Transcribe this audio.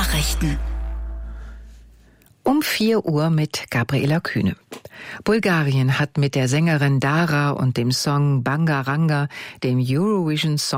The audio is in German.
Nachrichten. Um 4 Uhr mit Gabriela Kühne. Bulgarien hat mit der Sängerin Dara und dem Song Bangaranga, dem Eurovision Song